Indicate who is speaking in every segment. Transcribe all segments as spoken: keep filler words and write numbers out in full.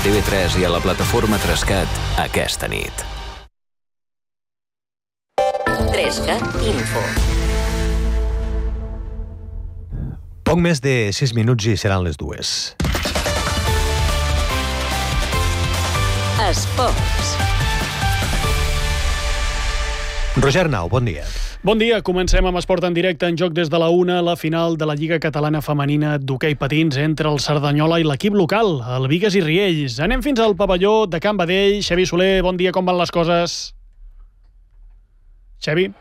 Speaker 1: A T V tres i a la plataforma Trescat aquesta nit.
Speaker 2: Trescat Info.
Speaker 3: Poc més de sis minuts i seran les dues.
Speaker 2: Esports.
Speaker 3: Roger Arnau, bon dia.
Speaker 4: Bon dia, comencem amb esport en directe. En joc des de la una, la final de la Lliga Catalana Femenina d'hoquei patins entre el Cerdanyola i l'equip local, el Bigues i Riells. Anem fins al pavelló de Can Badell. Xavi Soler, bon dia, com van les coses? Xavi?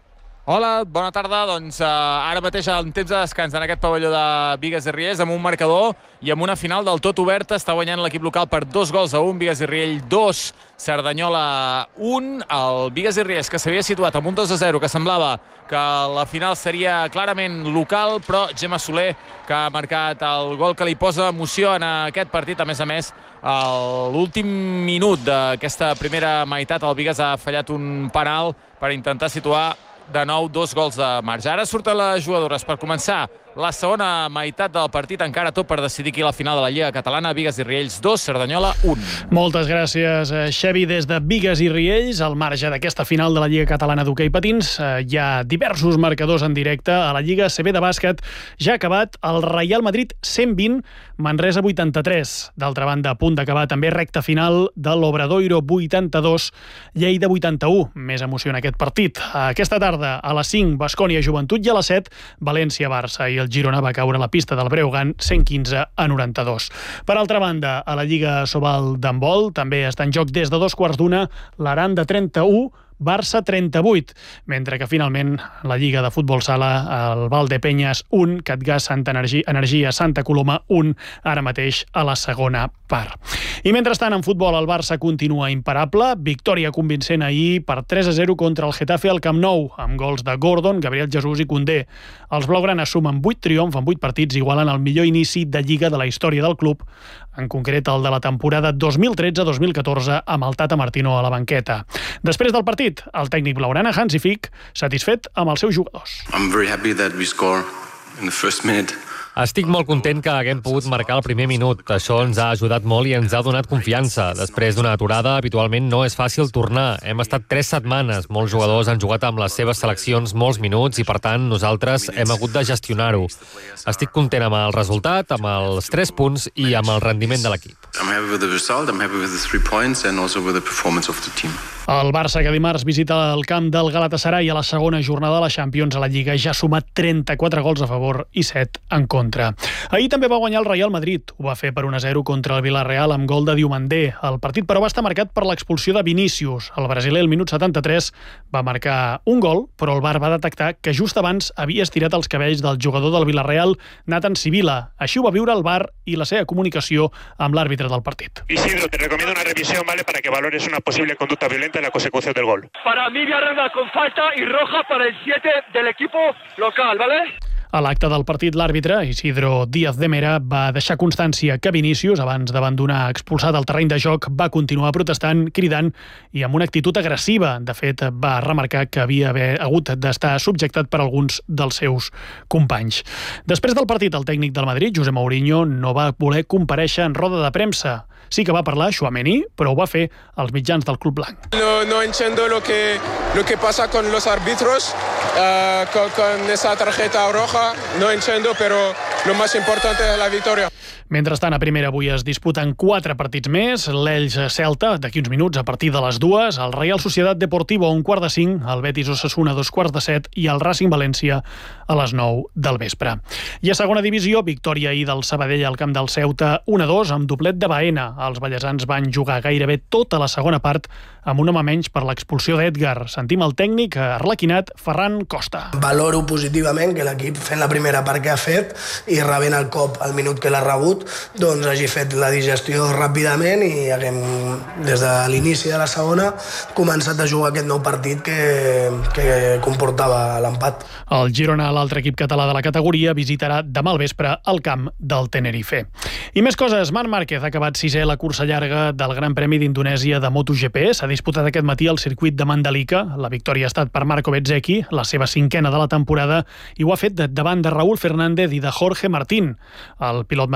Speaker 5: Hola, bona tarda. Doncs uh, ara mateix en temps de descans en aquest pavelló de Bigues i Riells amb un marcador i amb una final del tot oberta. Està guanyant l'equip local per dos gols a un. Bigues i Riells dos, Cerdanyola un. El Bigues i Riells, que s'havia situat amb un dos a zero, que semblava que la final seria clarament local, però Gemma Soler, que ha marcat el gol que li posa emoció en aquest partit. A més a més, a l'últim minut d'aquesta primera meitat, el Bigues ha fallat un penal per intentar situar de nou dos gols de marge. Ara surten les jugadores per començar la segona meitat del partit, encara tot per decidir qui la final de la Lliga Catalana. Bigues i Riells dos, Cerdanyola un.
Speaker 4: Moltes gràcies, Xavi. Des de Bigues i Riells, al marge d'aquesta final de la Lliga Catalana d'hoquei patins, hi ha diversos marcadors en directe. A la Lliga C B de bàsquet ja ha acabat el Reial Madrid cent vint, Manresa vuitanta-tres. D'altra banda, a punt d'acabar també recta final de l'Obradoiro vuitanta-dos, Lleida vuitanta-u. Més emoció en aquest partit. Aquesta tarda, a les cinc, Baskonia Joventut, i a les set, València-Barça. I el Girona va caure a la pista del Breogán cent quinze a noranta-dos. Per altra banda, a la Lliga Sobal d'handbol també està en joc des de dos quarts d'una l'Aranda trenta-u, Barça trenta-vuit, mentre que finalment la Lliga de Futbol Sala, el Valdepenyes un, Catgas Santa Energia, Energia Santa Coloma un, ara mateix a la segona part. I mentrestant, en futbol, el Barça continua imparable. Victòria convincent ahir per tres a zero contra el Getafe al Camp Nou, amb gols de Gordon, Gabriel Jesús i Koundé. Els blaugrana sumen vuit triomfs en vuit partits, igualen el millor inici de Lliga de la història del club, en concret el de la temporada dos mil tretze dos mil catorze, amb el Tata Martino a la banqueta. Després del partit, el tècnic blaugrana, Hansi Flick, satisfet amb els seus jugadors.
Speaker 6: I'm very happy that we score in the first minute.
Speaker 7: Estic molt content que haguem pogut marcar el primer minut. Això ens ha ajudat molt i ens ha donat confiança. Després d'una aturada, habitualment no és fàcil tornar. Hem estat tres setmanes. Molts jugadors han jugat amb les seves seleccions molts minuts i, per tant, nosaltres hem hagut de gestionar-ho. Estic content amb el resultat, amb els tres punts i amb el rendiment de l'equip.
Speaker 6: I'm happy with the result, I'm happy with the three points and also with the performance of the team.
Speaker 4: El Barça, que dimarts visita el camp del Galatasaray a la segona jornada de la Champions a la Lliga, ja ha sumat trenta-quatre gols a favor i set en contra. Ahir també va guanyar el Real Madrid. Ho va fer per un a zero contra el Villarreal amb gol de Diomandé. El partit, però, va estar marcat per l'expulsió de Vinícius. El brasiler, al minut setanta-tres, va marcar un gol, però el V A R va detectar que just abans havia estirat els cabells del jugador del Villarreal, Nathan Sibila. Així ho va viure el V A R i la seva comunicació amb l'àrbitre del partit.
Speaker 8: Isidro, te recomiendo una revisión, ¿vale?, para que valores una posible conducta violenta en la consecución del gol.
Speaker 9: Para mí, Villarreal con falta y roja para el siete del equipo local, ¿vale?
Speaker 4: A l'acte del partit, l'àrbitre, Isidro Díaz de Mera, va deixar constància que Vinícius, abans d'abandonar expulsat al terreny de joc, va continuar protestant, cridant i amb una actitud agressiva. De fet, va remarcar que havia haver hagut d'estar subjectat per alguns dels seus companys. Després del partit, el tècnic del Madrid, José Mourinho, no va voler comparèixer en roda de premsa. Sí que va parlar Tchouaméni, però ho va fer als mitjans del Club Blanc.
Speaker 10: No, no entiendo lo que, lo que pasa con los árbitros, uh, con, con esa tarjeta roja. No entiendo, pero lo más importante es la victoria.
Speaker 4: Mentrestant, a primera avui es disputen quatre partits més. L'Elx-Celta, d'aquí uns minuts, a partir de les dues. El Real Sociedad Deportivo, a un quart de cinc. El Betis-Osasuna, a dos quarts de set. I el Racing-València, a les nou del vespre. I a segona divisió, victòria ahir del Sabadell al camp del Ceuta, un a dos, amb doblet de Baena. Els ballesans van jugar gairebé tota la segona part amb un home menys per l'expulsió d'Edgar. Sentim el tècnic arlequinat Ferran Costa.
Speaker 11: Valoro positivament que l'equip, fent la primera part que ha fet i rebent el cop al minut que l'ha rebut, doncs hagi fet la digestió ràpidament i haguem, des de l'inici de la segona, començat a jugar aquest nou partit que, que comportava l'empat.
Speaker 4: El Girona, l'altre equip català de la categoria, visitarà demà al vespre al camp del Tenerife. I més coses. Marc Márquez ha acabat sisè a la cursa llarga del Gran Premi d'Indonèsia de MotoGP. S'ha disputat aquest matí al circuit de Mandalika. La victòria ha estat per Marco Bezzecchi, la seva cinquena de la temporada, i ho ha fet davant de Raúl Fernández i de Jorge Martín. El pilot madrileny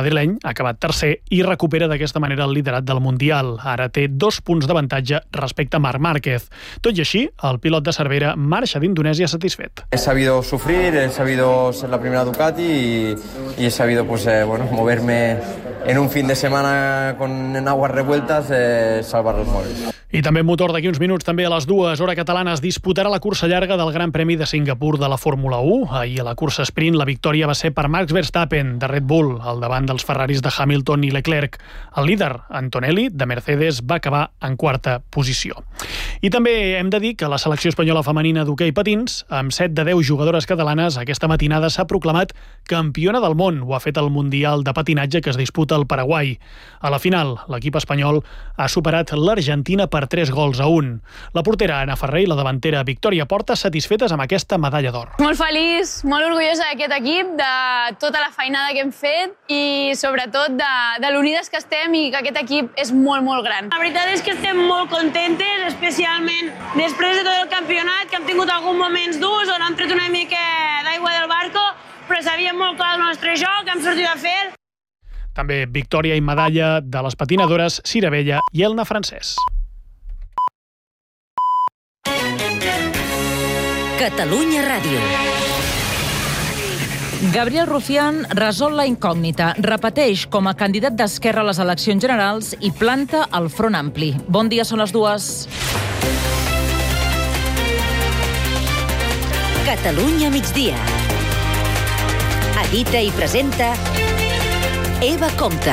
Speaker 4: madrileny ha acabat tercer i recupera d'aquesta manera el liderat del Mundial. Ara té dos punts d'avantatge respecte a Marc Márquez. Tot i així, el pilot de Cervera marxa d'Indonèsia satisfet.
Speaker 12: He sabido sufrir, he sabido ser la primera Ducati y, y he sabido pues, eh, bueno, moverme en un fin de semana con en aguas revueltas, eh, salvar los moles.
Speaker 4: I també motor d'aquí uns minuts, també a les dues, hora catalana, es disputarà la cursa llarga del Gran Premi de Singapur de la Fórmula u. Ahir a la cursa sprint la victòria va ser per Max Verstappen, de Red Bull, al davant dels Ferraris de Hamilton i Leclerc. El líder, Antonelli, de Mercedes, va acabar en quarta posició. I també hem de dir que la selecció espanyola femenina d'hoquei patins, amb set de deu jugadores catalanes, aquesta matinada s'ha proclamat campiona del món. Ho ha fet el Mundial de Patinatge que es disputa al Paraguai. A la final, l'equip espanyol ha superat l'Argentina per tres gols a un. La portera Ana Ferrer i la davantera Victòria Porta satisfetes amb aquesta medalla d'or.
Speaker 13: Molt feliç, molt orgullosa d'aquest equip, de tota la feinada que hem fet i sobretot de, de l'unides que estem i que aquest equip és molt, molt gran.
Speaker 14: La veritat és que estem molt contentes, especialment després de tot el campionat, que hem tingut alguns moments durs on hem tret una mica d'aigua del barco, però sabíem molt clar el nostre joc, hem sortit a fer.
Speaker 4: També victòria i medalla de les patinadores Cira Vella i Elna Francès.
Speaker 2: Catalunya Ràdio.
Speaker 15: Gabriel Rufián resol la incògnita, repeteix com a candidat d'Esquerra a les eleccions generals i planta el Front Ampli. Bon dia, són les dues.
Speaker 2: Catalunya migdia. Edita i presenta Eva Compte.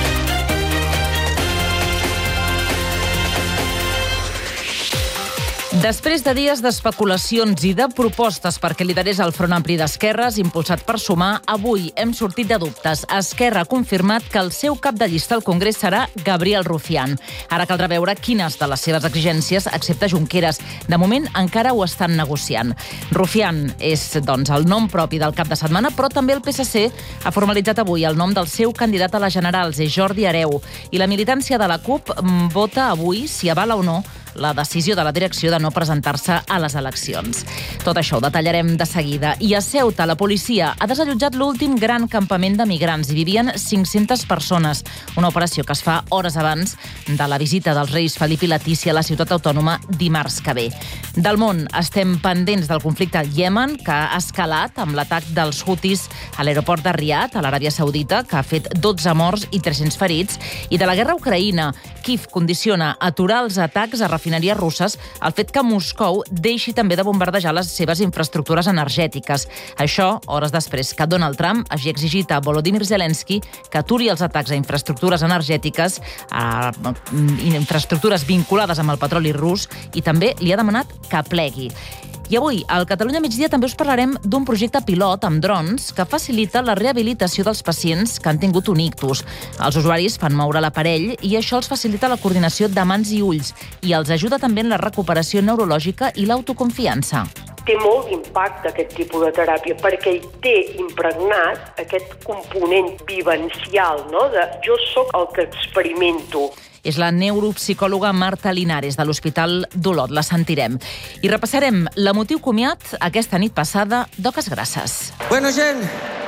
Speaker 15: Després de dies d'especulacions i de propostes perquè liderés el Front Ampli d'Esquerres, impulsat per Sumar, avui hem sortit de dubtes. Esquerra ha confirmat que el seu cap de llista al Congrés serà Gabriel Rufián. Ara caldrà veure quines de les seves exigències accepta Junqueras. De moment encara ho estan negociant. Rufián és, doncs, el nom propi del cap de setmana, però també el P S C ha formalitzat avui el nom del seu candidat a les generals, és Jordi Hereu. I la militància de la CUP vota avui si avala o no la decisió de la direcció de no presentar-se a les eleccions. Tot això ho detallarem de seguida. I a Ceuta, la policia ha desallotjat l'últim gran campament de migrants. Hi vivien cinc-centes persones. Una operació que es fa hores abans de la visita dels reis Felip i Letícia a la ciutat autònoma dimarts que ve. Del món, estem pendents del conflicte al Iemen, que ha escalat amb l'atac dels Houthis a l'aeroport de Riad, a l'Aràbia Saudita, que ha fet dotze morts i tres-cents ferits, i de la guerra a Ucraïna. Kíev condiciona aturar els atacs a refineries russes el fet que Moscou deixi també de bombardejar les seves infraestructures energètiques. Això, hores després que Donald Trump hagi exigit a Volodymyr Zelensky que aturi els atacs a infraestructures energètiques, a infraestructures vinculades amb el petroli rus, i també li ha demanat que plegui. I avui, al Catalunya migdia, també us parlarem d'un projecte pilot amb drons que facilita la rehabilitació dels pacients que han tingut un ictus. Els usuaris fan moure l'aparell i això els facilita la coordinació de mans i ulls i els ajuda també en la recuperació neurològica i l'autoconfiança.
Speaker 16: Té molt d'impacte aquest tipus de teràpia perquè hi té impregnat aquest component vivencial, no? De jo sóc el que experimento.
Speaker 15: És la neuropsicòloga Marta Linares, de l'Hospital d'Olot. La sentirem. I repassarem l'emotiu comiat aquesta nit passada d'Oques Grasses.
Speaker 17: Bueno, gent,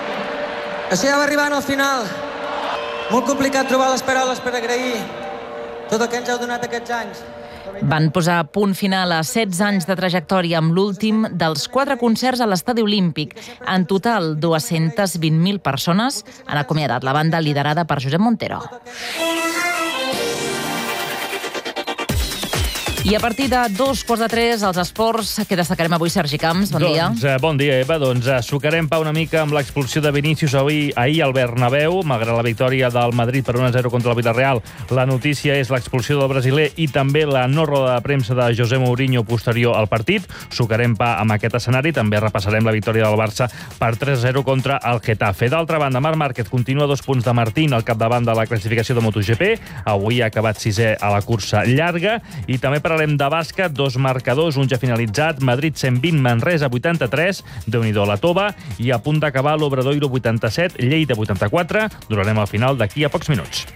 Speaker 17: això ja va arribant al final. Molt complicat trobar les paraules per agrair tot el que ens heu donat aquests anys.
Speaker 15: Van posar punt final a setze anys de trajectòria amb l'últim dels quatre concerts a l'Estadi Olímpic. En total, dues-centes vint mil persones han acomiadat la banda liderada per Josep Montero. I a partir de dos quarts de tres, als esports, que destacarem avui, Sergi Camps. Bon dia.
Speaker 18: Doncs, eh, bon dia, Eva. Doncs eh, sucarem pa una mica amb l'expulsió de Vinícius ahir, ahir al Bernabéu, malgrat la victòria del Madrid per un a zero contra el Villarreal. La notícia és l'expulsió del brasiler i també la no roda de premsa de José Mourinho posterior al partit. Sucarem pa amb aquest escenari. També repassarem la victòria del Barça per tres a zero contra el Getafe. D'altra banda, Marc Márquez continua dos punts de Martín al capdavant de la classificació de MotoGP. Avui ha acabat sisè a la cursa llarga. I també parlarem de bàsquet, dos marcadors, un ja finalitzat, Madrid cent vint, Manresa vuitanta-tres, Déu-n'hi-do la tova, i a punt d'acabar l'Obradoiro vuitanta-set, Lleida vuitanta-quatre. Durarem al final d'aquí a pocs minuts.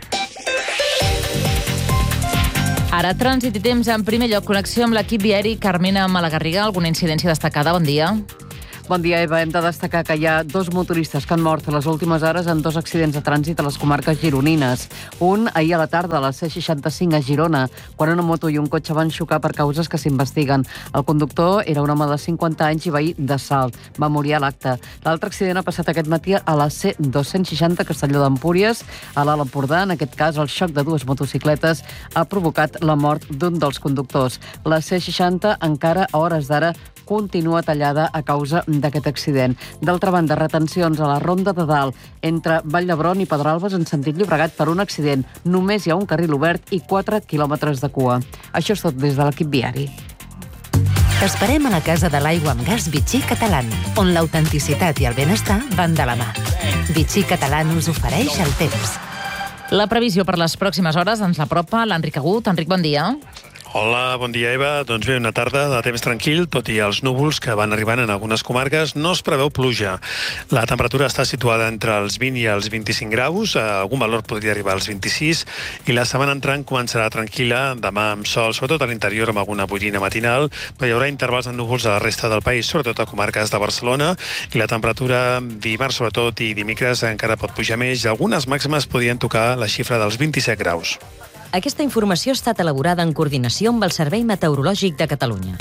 Speaker 15: Ara, trànsit i temps en primer lloc. Connexió amb l'equip viari. Carmena Malagarriga, alguna incidència destacada? Bon dia.
Speaker 19: Bon dia, Eva. Hem de destacar que hi ha dos motoristes que han mort a les últimes hores en dos accidents de trànsit a les comarques gironines. Un ahir a la tarda a la C seixanta-cinc a Girona, quan una moto i un cotxe van xocar per causes que s'investiguen. El conductor era un home de cinquanta anys i veí de Salt. Va morir a l'acte. L'altre accident ha passat aquest matí a la C dos-cents seixanta a Castelló d'Empúries, a l'Alt Empordà. En aquest cas, el xoc de dues motocicletes ha provocat la mort d'un dels conductors. La C seixanta encara a hores d'ara continua tallada a causa d'aquest accident. D'altra banda, retencions a la Ronda de Dalt entre Vall d'Hebron i Pedralbes en sentit Llobregat per un accident. Només hi ha un carril obert i quatre quilòmetres de cua. Això és tot des de l'equip viari.
Speaker 2: T'esperem a la Casa de l'Aigua amb Gas Vichy Catalán, on l'autenticitat i el benestar van de la mà. Vichy Catalán us ofereix el temps.
Speaker 15: La previsió per les pròximes hores ens l'apropa l'Enric Agut. Enric, bon dia.
Speaker 20: Hola, bon dia, Eva. Doncs bé, una tarda de temps tranquil, tot i els núvols que van arribant en algunes comarques. No es preveu pluja. La temperatura està situada entre els vint i els vint-i-cinc graus, algun valor podria arribar als vint-i-sis, i la setmana entrant començarà tranquil·la, demà amb sol, sobretot a l'interior amb alguna boirina matinal, però hi haurà intervals de núvols a la resta del país, sobretot a comarques de Barcelona, i la temperatura dimarts, sobretot, i dimecres encara pot pujar més, i algunes màximes podrien tocar la xifra dels vint-i-set graus.
Speaker 2: Aquesta informació ha estat elaborada en coordinació amb el Servei Meteorològic de Catalunya.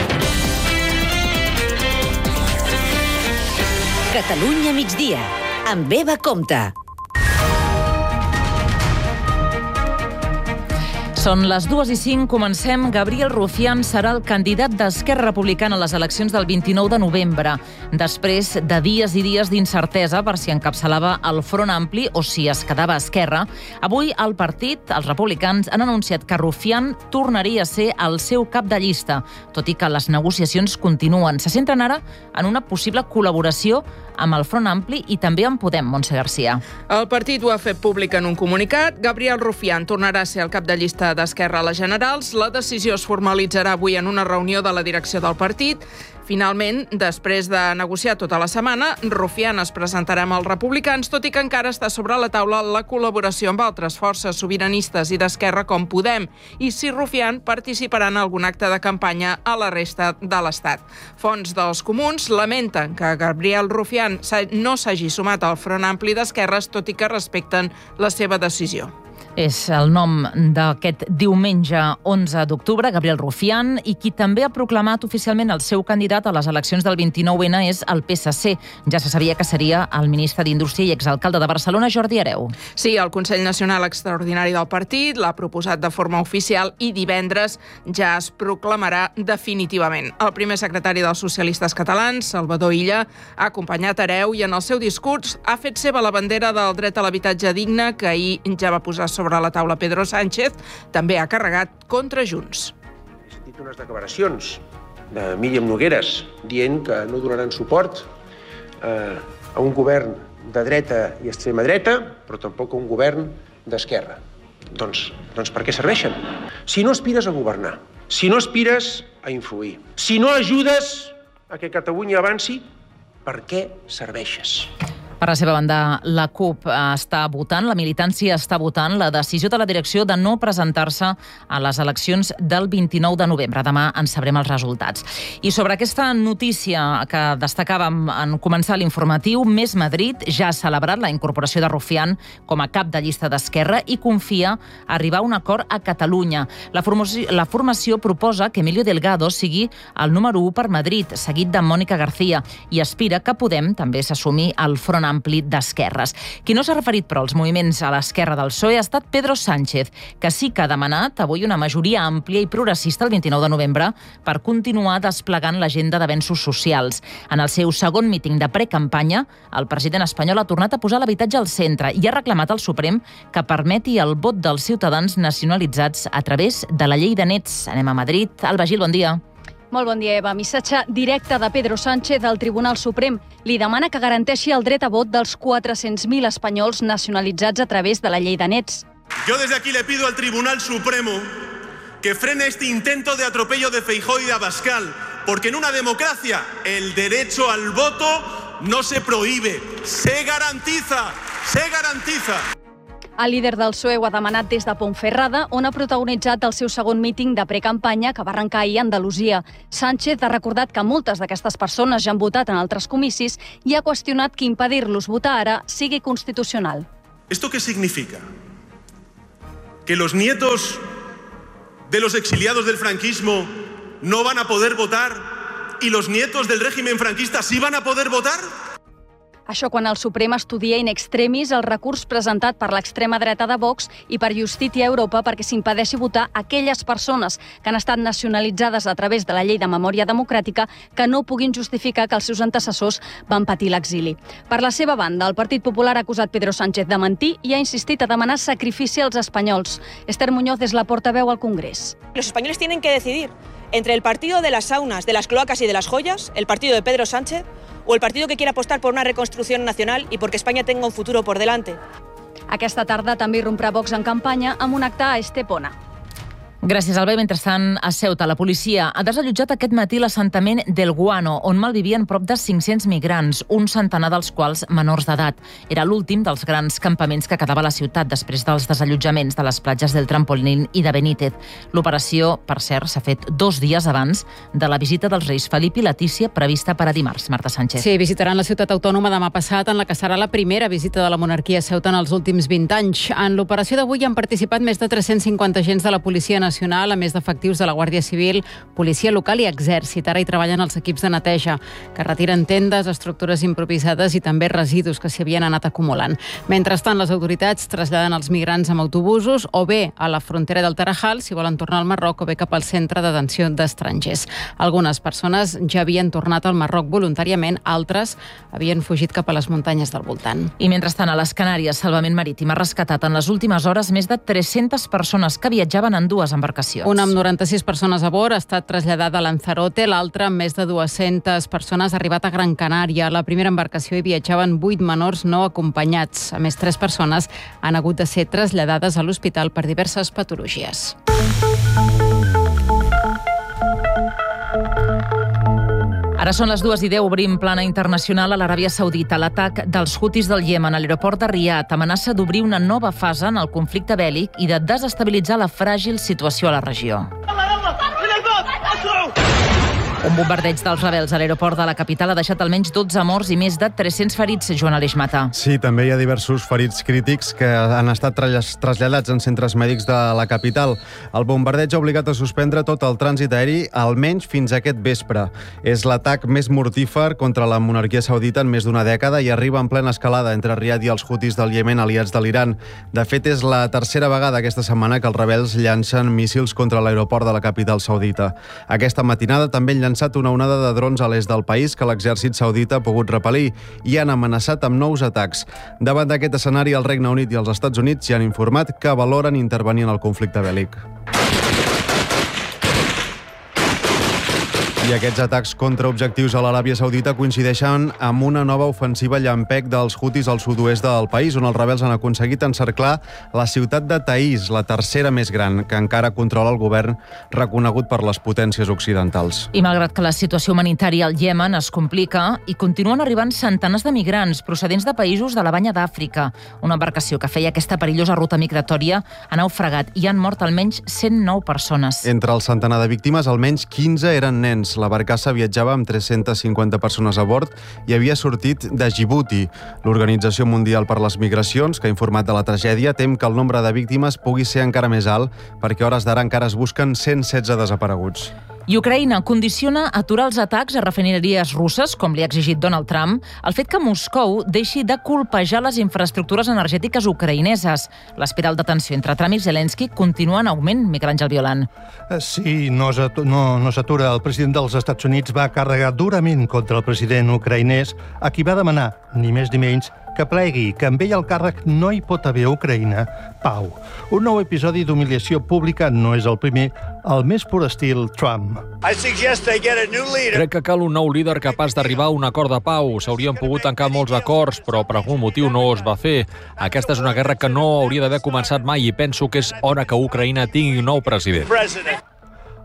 Speaker 2: Catalunya migdia, amb Eva Comte.
Speaker 15: Són les dues i cinc, comencem. Gabriel Rufián serà el candidat d'Esquerra Republicana a les eleccions del vint-i-nou de novembre, després de dies i dies d'incertesa per si encapçalava el Front Ampli o si es quedava a Esquerra. Avui el partit, els republicans, han anunciat que Rufián tornaria a ser el seu cap de llista, tot i que les negociacions continuen. Se centren ara en una possible col·laboració amb el Front Ampli i també amb Podem, Montse Garcia.
Speaker 21: El partit ho ha fet públic en un comunicat. Gabriel Rufián tornarà a ser el cap de llista d'Esquerra a les generals. La decisió es formalitzarà avui en una reunió de la direcció del partit. Finalment, després de negociar tota la setmana, Rufián es presentarà amb els republicans, tot i que encara està sobre la taula la col·laboració amb altres forces sobiranistes i d'esquerra com Podem, i si Rufián participarà en algun acte de campanya a la resta de l'Estat. Fonts dels comuns lamenten que Gabriel Rufián no s'hagi sumat al Front Ampli d'Esquerres, tot i que respecten la seva decisió.
Speaker 15: És el nom d'aquest diumenge onze d'octubre, Gabriel Rufián, i qui també ha proclamat oficialment el seu candidat a les eleccions del vint-i-nou ene és el P S C. Ja se sabia que seria el ministre d'Indústria i exalcalde de Barcelona, Jordi Hereu.
Speaker 21: Sí, el Consell Nacional Extraordinari del partit l'ha proposat de forma oficial i divendres ja es proclamarà definitivament. El primer secretari dels socialistes catalans, Salvador Illa, ha acompanyat Hereu i en el seu discurs ha fet seva la bandera del dret a l'habitatge digne que ahir ja va posar sobre la taula Pedro Sánchez. També ha carregat contra Junts.
Speaker 22: He sentit unes declaracions de Míriam Nogueres dient que no donaran suport eh, a un govern de dreta i extrema dreta, però tampoc a un govern d'esquerra. Doncs, doncs per què serveixen? Si no aspires a governar, si no aspires a influir, si no ajudes a que Catalunya avanci, per què serveixes?
Speaker 15: Per la seva banda, la CUP està votant, la militància està votant la decisió de la direcció de no presentar-se a les eleccions del vint-i-nou de novembre. Demà en sabrem els resultats. I sobre aquesta notícia que destacàvem en començar l'informatiu, Més Madrid ja ha celebrat la incorporació de Rufián com a cap de llista d'Esquerra i confia arribar a un acord a Catalunya. La formació, la formació proposa que Emilio Delgado sigui el número u per Madrid, seguit de Mònica García, i aspira que Podem també s'assumi al Front Ampli d'Esquerres. Qui no s'ha referit però als moviments a l'esquerra del P S O E ha estat Pedro Sánchez, que sí que ha demanat avui una majoria àmplia i progressista el vint-i-nou de novembre per continuar desplegant l'agenda d'avenços socials. En el seu segon míting de precampanya, el president espanyol ha tornat a posar l'habitatge al centre i ha reclamat al Suprem que permeti el vot dels ciutadans nacionalitzats a través de la llei de nets. Anem a Madrid. Alba Gil, bon dia.
Speaker 23: Molt bon dia, Eva. Missatge directe de Pedro Sánchez al Tribunal Suprem. Li demana que garanteixi el dret a vot dels quatre-cents mil espanyols nacionalitzats a través de la llei de nets.
Speaker 24: Yo desde aquí le pido al Tribunal Supremo que frene este intento de atropello de Feijóo y de Abascal, porque en una democracia el derecho al voto no se prohíbe, se garantiza, se garantiza.
Speaker 23: El líder del P S O E ho ha demanat des de Ponferrada, on ha protagonitzat el seu segon míting de precampanya que va arrencar ahir a Andalusia. Sánchez ha recordat que moltes d'aquestes persones ja han votat en altres comicis i ha qüestionat que impedir-los votar ara sigui constitucional.
Speaker 24: ¿Esto qué significa? ¿Que los nietos de los exiliados del franquismo no van a poder votar y los nietos del régimen franquista sí van a poder votar?
Speaker 23: Això quan el Suprem estudia in extremis el recurs presentat per l'extrema dreta de Vox i per Justícia Europa perquè s'impedeixi votar aquelles persones que han estat nacionalitzades a través de la llei de memòria democràtica que no puguin justificar que els seus antecessors van patir l'exili. Per la seva banda, el Partit Popular ha acusat Pedro Sánchez de mentir i ha insistit a demanar sacrifici als espanyols. Esther Muñoz és la portaveu al Congrés.
Speaker 1: Los españoles tienen que decidir entre el partido de las saunas, de las cloacas y de las joyas, el partido de Pedro Sánchez, o el partido que quiere apostar por una reconstrucción nacional y porque España tenga un futuro por delante.
Speaker 23: Aquesta tarda també irromprà Vox en campanya amb un acte a Estepona.
Speaker 15: Gràcies, Alba. Mentrestant, a Ceuta, la policia ha desallotjat aquest matí l'assentament del Guano, on malvivien prop de cinc-cents migrants, un centenar dels quals menors d'edat. Era l'últim dels grans campaments que quedava a la ciutat després dels desallotjaments de les platges del Trampolín i de Benítez. L'operació, per cert, s'ha fet dos dies abans de la visita dels reis Felip i Letícia prevista per a dimarts. Marta Sánchez.
Speaker 3: Sí, visitaran la ciutat autònoma demà passat, en la que serà la primera visita de la monarquia a Ceuta en els últims vint anys. En l'operació d'avui han participat més de tres-cents cinquanta agents de la Policia Nacional, a més d'efectius de la Guàrdia Civil, policia local i exèrcit. Ara hi treballen els equips de neteja, que retiren tendes, estructures improvisades i també residus que s'hi havien anat acumulant. Mentrestant, les autoritats traslladen els migrants amb autobusos o bé a la frontera del Tarajal, si volen tornar al Marroc, o bé cap al centre de detenció d'estrangers. Algunes persones ja havien tornat al Marroc voluntàriament, altres havien fugit cap a les muntanyes del voltant.
Speaker 15: I mentrestant, a les Canàries, Salvament Marítim ha rescatat en les últimes hores més de tres-centes persones que viatjaven en dues embarcacions.
Speaker 3: Una amb noranta-sis persones a bord ha estat traslladada a Lanzarote, l'altra amb més de dues-centes persones ha arribat a Gran Canària. A la primera embarcació hi viatjaven vuit menors no acompanyats. A més, tres persones han hagut de ser traslladades a l'hospital per diverses patologies.
Speaker 15: Ara són les dues i deu, obrim plana internacional a l'Aràbia Saudita. L'atac dels Houthis del Iemen a l'aeroport de Riad amenaça d'obrir una nova fase en el conflicte bèl·lic i de desestabilitzar la fràgil situació a la regió. Un bombardeig dels rebels a l'aeroport de la capital ha deixat almenys dotze morts i més de tres-cents ferits, Joan Aleix Mata.
Speaker 5: Sí, també hi ha diversos ferits crítics que han estat traslladats en centres mèdics de la capital. El bombardeig ha obligat a suspendre tot el trànsit aeri, almenys fins aquest vespre. És l'atac més mortífer contra la monarquia saudita en més d'una dècada i arriba en plena escalada entre Riad i els Houthis del Iemen, aliats de l'Iran. De fet, és la tercera vegada aquesta setmana que els rebels llancen míssils contra l'aeroport de la capital saudita. Aquesta matinada també han llançat una onada de drons a l'est del país que l'exèrcit saudita ha pogut repel·lir i han amenaçat amb nous atacs. Davant d'aquest escenari, el Regne Unit i els Estats Units ja han informat que valoren intervenir en el conflicte bèl·lic. I aquests atacs contra objectius a l'Aràbia Saudita coincideixen amb una nova ofensiva llampec dels Houthis al sud-oest del país, on els rebels han aconseguit encerclar la ciutat de Taïs, la tercera més gran, que encara controla el govern reconegut per les potències occidentals.
Speaker 15: I malgrat que la situació humanitària al Iemen es complica, hi continuen arribant centenars de migrants procedents de països de la banya d'Àfrica. Una embarcació que feia aquesta perillosa ruta migratòria ha naufragat i han mort almenys cent nou persones.
Speaker 5: Entre el centenar de víctimes, almenys quinze eren nens. La barcassa viatjava amb tres-centes cinquanta persones a bord i havia sortit de Djibouti. L'Organització Mundial per les Migracions, que ha informat de la tragèdia, tem que el nombre de víctimes pugui ser encara més alt perquè a hores d'ara encara es busquen cent setze desapareguts.
Speaker 15: I Ucraïna condiciona aturar els atacs a refineries russes, com li ha exigit Donald Trump, el fet que Moscou deixi de colpejar les infraestructures energètiques ucraïneses. L'espiral de tensió entre Trump i Zelensky continua en augment, Miquel Àngel Violant.
Speaker 7: Sí, no, no, no s'atura. El president dels Estats Units va carregar durament contra el president ucraïnès, a qui va demanar, ni més ni menys, que plegui, que amb ell al càrrec no hi pot haver a Ucraïna pau. Un nou episodi d'humiliació pública no és el primer, el més pur estil Trump.
Speaker 25: Crec que cal un nou líder capaç d'arribar a un acord de pau. S'haurien pogut tancar molts acords, però per algun motiu no es va fer. Aquesta és una guerra que no hauria d'haver començat mai i penso que és hora que Ucraïna tingui un nou president.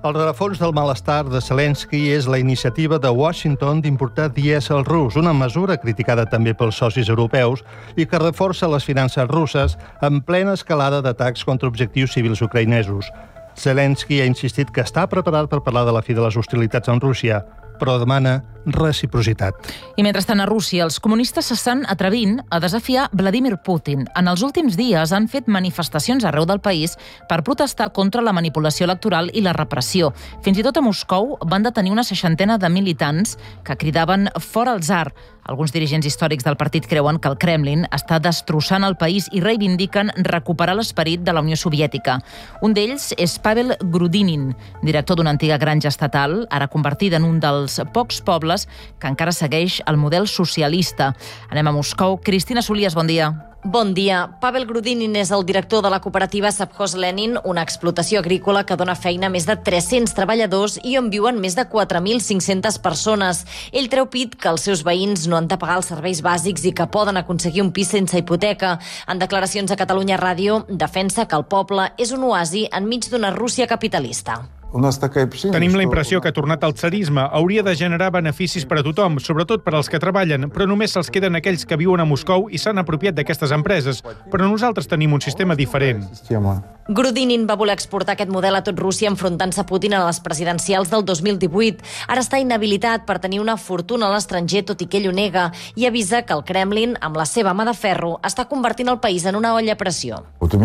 Speaker 7: El rerefons del malestar de Zelensky és la iniciativa de Washington d'importar dièsel rus, una mesura criticada també pels socis europeus i que reforça les finances russes en plena escalada d'atacs contra objectius civils ucraïnesos. Zelensky ha insistit que està preparat per parlar de la fi de les hostilitats amb Rússia, però demana reciprocitat.
Speaker 15: I mentrestant a Rússia, els comunistes s'estan atrevint a desafiar Vladimir Putin. En els últims dies han fet manifestacions arreu del país per protestar contra la manipulació electoral i la repressió. Fins i tot a Moscou van detenir una seixantena de militants que cridaven fora el tsar. Alguns dirigents històrics del partit creuen que el Kremlin està destrossant el país i reivindiquen recuperar l'esperit de la Unió Soviètica. Un d'ells és Pavel Grudinin, director d'una antiga granja estatal, ara convertida en un dels pocs pobles que encara segueix el model socialista. Anem a Moscou. Cristina Solies, bon dia.
Speaker 6: Bon dia. Pavel Grudinin és el director de la cooperativa Savkhoz Lenin, una explotació agrícola que dona feina a més de tres-cents treballadors i on viuen més de quatre mil cinc-centes persones. Ell treu pit que els seus veïns no han de pagar els serveis bàsics i que poden aconseguir un pis sense hipoteca. En declaracions a Catalunya Ràdio, defensa que el poble és un oasi enmig d'una Rússia capitalista.
Speaker 8: Tenim la impressió que ha tornat al tsarisme. Hauria de generar beneficis per a tothom, sobretot per als que treballen, però només se'ls queden aquells que viuen a Moscou i s'han apropiat d'aquestes empreses. Però nosaltres tenim un sistema diferent.
Speaker 6: Grudinin va voler exportar aquest model a tot Rússia enfrontant-se a Putin a les presidencials del dos mil divuit. Ara està inhabilitat per tenir una fortuna a l'estranger, tot i que ell ho nega, i avisa que el Kremlin, amb la seva mà de ferro, està convertint el país en una olla a pressió.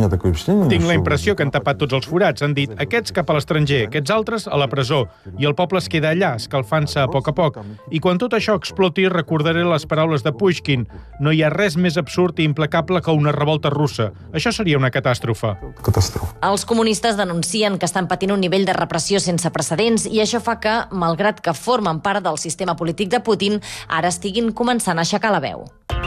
Speaker 8: Tinc la impressió que han tapat tots els forats. Han dit, aquests cap a l'estranger, aquests altres a la presó, i el poble es queda allà, escalfant-se a poc a poc. I quan tot això exploti, recordaré les paraules de Pushkin. No hi ha res més absurd i implacable que una revolta russa. Això seria una catàstrofe.
Speaker 6: Els comunistes denuncien que estan patint un nivell de repressió sense precedents i això fa que, malgrat que formen part del sistema polític de Putin, ara estiguin començant a aixecar la veu.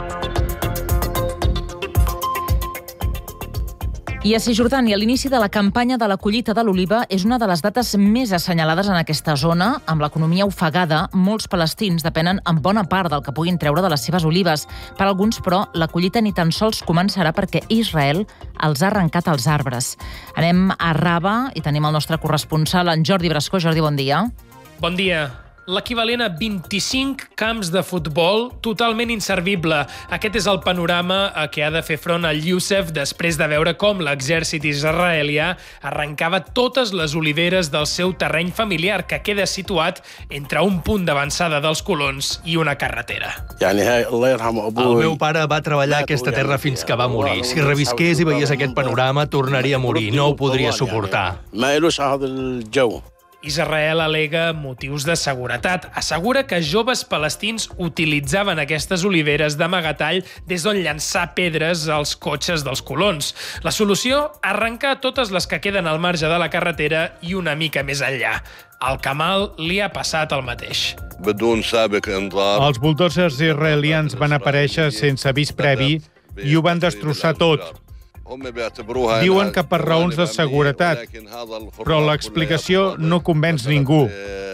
Speaker 15: I a Cisjordània, l'inici de la campanya de la collita de l'oliva és una de les dates més assenyalades en aquesta zona. Amb l'economia ofegada, molts palestins depenen en bona part del que puguin treure de les seves olives. Per alguns, però, la collita ni tan sols començarà perquè Israel els ha arrencat els arbres. Anem a Raba i tenim el nostre corresponsal, en Jordi Brascó. Jordi, bon dia.
Speaker 9: Bon dia. L'equivalent a vint-i-cinc camps de futbol totalment inservible. Aquest és el panorama a què ha de fer front el Youssef després de veure com l'exèrcit israelià arrencava totes les oliveres del seu terreny familiar, que queda situat entre un punt d'avançada dels colons i una carretera.
Speaker 10: El meu pare va treballar aquesta terra fins que va morir. Si revisqués i veiés aquest panorama, tornaria a morir. No ho podria suportar.
Speaker 9: Israel al·lega motius de seguretat. Assegura que joves palestins utilitzaven aquestes oliveres d'amagatall des d'on llançar pedres als cotxes dels colons. La solució? Arrencar totes les que queden al marge de la carretera i una mica més enllà. Al Kamal li ha passat el mateix.
Speaker 8: Els bulldozers israelians van aparèixer sense avís previ i ho van destrossar tot. Diuen que per raons de seguretat, però l'explicació no convenç ningú.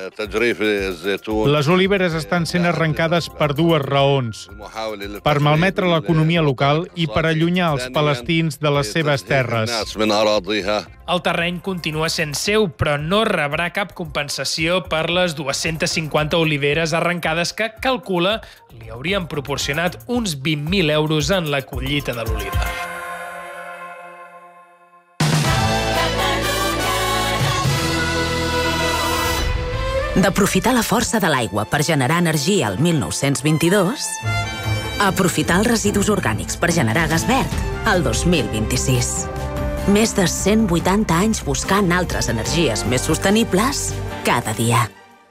Speaker 8: Les oliveres estan sent arrencades per dues raons: per malmetre l'economia local i per allunyar els palestins de les seves terres.
Speaker 9: El terreny continua sent seu, però no rebrà cap compensació per les dues-centes cinquanta oliveres arrencades que, calcula, li haurien proporcionat uns vint mil euros en la collita de l'oliva.
Speaker 11: D'aprofitar la força de l'aigua per generar energia al mil nou-cents vint-i-dos, a aprofitar els residus orgànics per generar gas verd al dos mil vint-i-sis. Més de cent vuitanta anys buscant altres energies més sostenibles cada dia.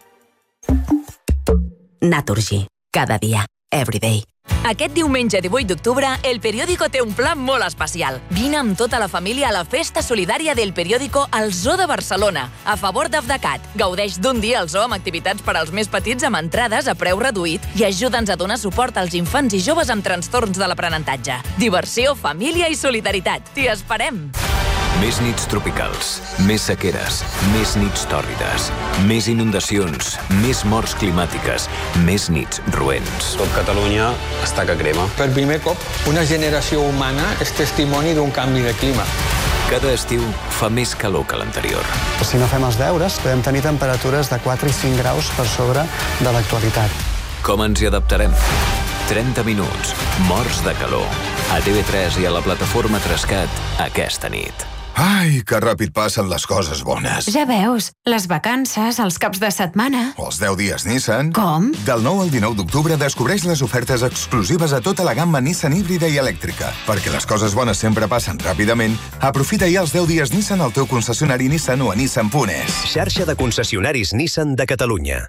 Speaker 11: Naturgy. Cada dia. Every day.
Speaker 26: Aquest diumenge divuit d'octubre, El Periódico té un pla molt especial. Vine amb tota la família a la festa solidària del Periódico al Zoo de Barcelona, a favor d'Afdecat. Gaudeix d'un dia al zoo amb activitats per als més petits amb entrades a preu reduït i ajuda'ns a donar suport als infants i joves amb trastorns de l'aprenentatge. Diversió, família i solidaritat. T'hi esperem!
Speaker 27: Més nits tropicals, més sequeres, més nits tòrrides, més inundacions, més morts climàtiques, més nits roents.
Speaker 28: Tot Catalunya està que crema.
Speaker 29: Per primer cop, una generació humana és testimoni d'un canvi de clima.
Speaker 27: Cada estiu fa més calor que l'anterior.
Speaker 4: Si no fem els deures, podem tenir temperatures de quatre i cinc graus per sobre de l'actualitat.
Speaker 27: Com ens hi adaptarem? trenta minuts, morts de calor. A T V tres i a la plataforma Trescat aquesta nit.
Speaker 12: Ai, que ràpid passen les coses bones.
Speaker 13: Ja veus, les vacances, els caps de setmana...
Speaker 12: O els deu dies Nissan.
Speaker 13: Com?
Speaker 12: Del nou al dinou d'octubre descobreix les ofertes exclusives a tota la gamma Nissan híbrida i elèctrica. Perquè les coses bones sempre passen ràpidament, aprofita ja els deu dies Nissan al teu concessionari Nissan o a nissan punt es.
Speaker 14: Xarxa de concessionaris Nissan de Catalunya.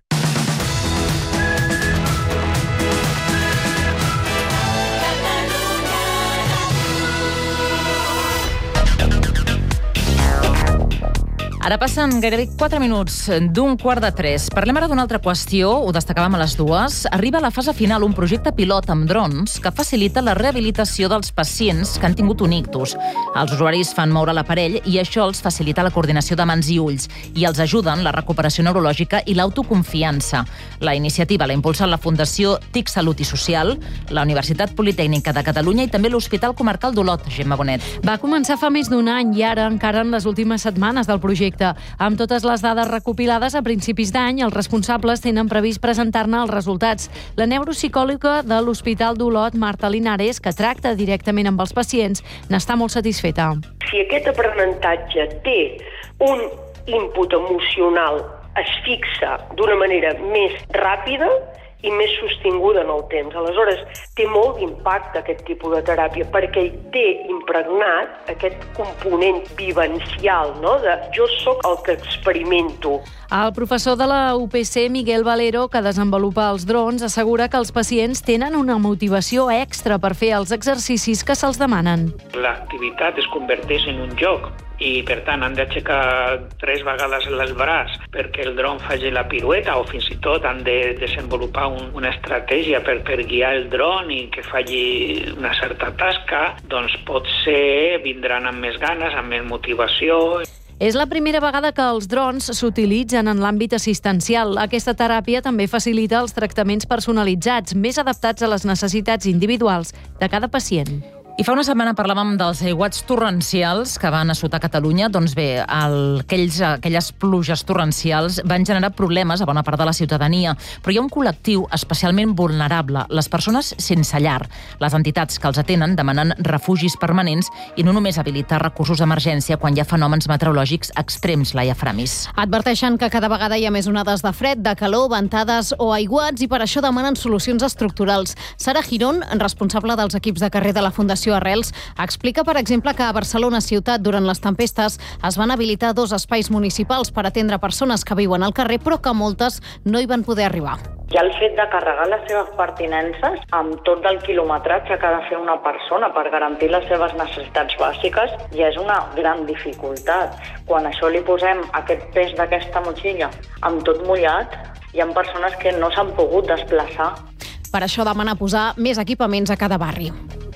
Speaker 15: Ara passen gairebé quatre minuts d'un quart de tres. Parlem ara d'una altra qüestió, ho destacàvem a les dues. Arriba a la fase final un projecte pilot amb drons que facilita la rehabilitació dels pacients que han tingut un ictus. Els usuaris fan moure l'aparell i això els facilita la coordinació de mans i ulls i els ajuda en la recuperació neurològica i l'autoconfiança. La iniciativa l'ha impulsat la Fundació TIC Salut i Social, la Universitat Politècnica de Catalunya i també l'Hospital Comarcal d'Olot, Gemma Bonet.
Speaker 16: Va començar fa més d'un any i ara encara en les últimes setmanes del projecte. Amb totes les dades recopilades a principis d'any, els responsables tenen previst presentar-ne els resultats. La neuropsicòloga de l'Hospital d'Olot, Marta Linares, que tracta directament amb els pacients, n'està molt satisfeta.
Speaker 17: Si aquest aprenentatge té un input emocional, es fixa d'una manera més ràpida i més sostinguda en el temps. Aleshores, té molt d'impacte aquest tipus de teràpia perquè té impregnat aquest component vivencial, no? De jo sóc el que experimento.
Speaker 16: El professor de la U P C, Miguel Valero, que desenvolupa els drons, assegura que els pacients tenen una motivació extra per fer els exercicis que se'ls demanen.
Speaker 18: L'activitat es converteix en un joc i, per tant, han d'aixecar tres vegades el braç perquè el dron faci la pirueta o fins i tot han de desenvolupar un, una estratègia per, per guiar el dron i que faci una certa tasca, doncs potser vindran amb més ganes, amb més motivació.
Speaker 16: És la primera vegada que els drons s'utilitzen en l'àmbit assistencial. Aquesta teràpia també facilita els tractaments personalitzats, més adaptats a les necessitats individuals de cada pacient.
Speaker 15: I fa una setmana parlàvem dels aiguats torrencials que van assotar Catalunya. Doncs bé, el, aquells, aquelles pluges torrencials van generar problemes a bona part de la ciutadania. Però hi ha un col·lectiu especialment vulnerable, les persones sense llar. Les entitats que els atenen demanen refugis permanents i no només habilitar recursos d'emergència quan hi ha fenòmens meteorològics extrems, Laia Framis.
Speaker 16: Adverteixen que cada vegada hi ha més onades de fred, de calor, ventades o aiguats i per això demanen solucions estructurals. Sara Girón, responsable dels equips de carrer de la Fundació Arrels, explica, per exemple, que a Barcelona ciutat, durant les tempestes, es van habilitar dos espais municipals per atendre persones que viuen al carrer, però que moltes no hi van poder arribar.
Speaker 28: Ja el fet de carregar les seves pertinences amb tot el quilometratge que ha de fer una persona per garantir les seves necessitats bàsiques ja és una gran dificultat. Quan això li posem aquest pes d'aquesta motxilla amb tot mullat, hi ha persones que no s'han pogut desplaçar.
Speaker 16: Per això demana posar més equipaments a cada barri.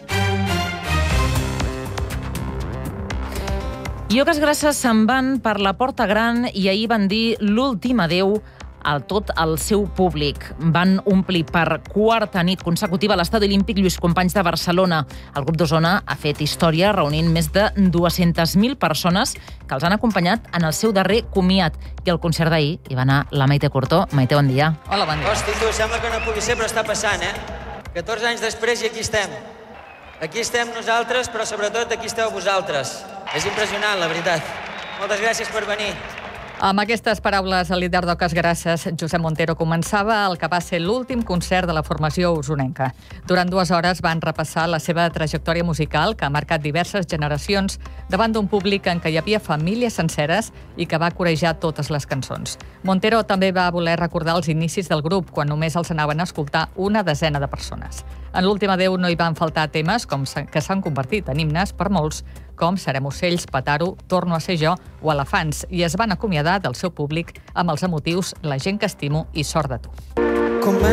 Speaker 15: I Oques Grasses se'n van per la Porta Gran i ahir van dir l'últim adeu a tot el seu públic. Van omplir per quarta nit consecutiva l'Estadi Olímpic Lluís Companys de Barcelona. El grup d'Osona ha fet història reunint més de dues-centes mil persones que els han acompanyat en el seu darrer comiat. I al concert d'ahir hi va anar la Maite Cortó. Maite, bon dia.
Speaker 29: Hola, bon dia. Hosti, tu, sembla que no pugui ser, però està passant, eh? catorze anys després i aquí estem. Aquí estem nosaltres, però sobretot aquí esteu vosaltres. És impressionant, la veritat. Moltes gràcies per venir.
Speaker 30: Amb aquestes paraules, el líder d'Oques Grasses, Josep Montero, començava el que va ser l'últim concert de la formació usonenca. Durant dues hores van repassar la seva trajectòria musical, que ha marcat diverses generacions, davant d'un públic en què hi havia famílies senceres i que va corejar totes les cançons. Montero també va voler recordar els inicis del grup, quan només els anaven a escoltar una desena de persones. En l'últim adeu no hi van faltar temes com que s'han convertit en himnes per molts, com Serem ocells, Petaro, Torno a ser jo o Elefants, i es van acomiadar del seu públic amb els emotius La gent que estimo i Sort de tu.